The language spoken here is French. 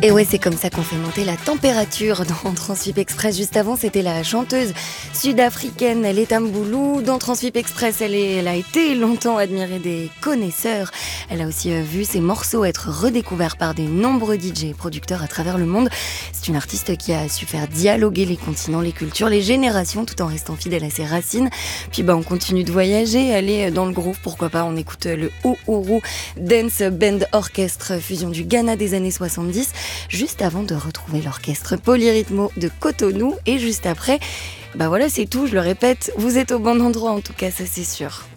Et ouais, c'est comme ça qu'on fait monter la température dans Transwip Express. Juste avant, c'était la chanteuse sud-africaine Letta Mbulu. Dans Transwip Express, elle a été longtemps admirée des connaisseurs. Elle a aussi vu ses morceaux être redécouverts par des nombreux DJ et producteurs à travers le monde. C'est une artiste qui a su faire dialoguer les continents, les cultures, les générations, tout en restant fidèle à ses racines. Puis on continue de voyager, aller dans le groove, pourquoi pas. On écoute le Uhuru Dance Band Orchestre, fusion du Ghana des années 70. Juste avant de retrouver l'orchestre Polyrythmo de Cotonou. Et juste après, voilà, c'est tout, je le répète, vous êtes au bon endroit en tout cas, ça c'est sûr.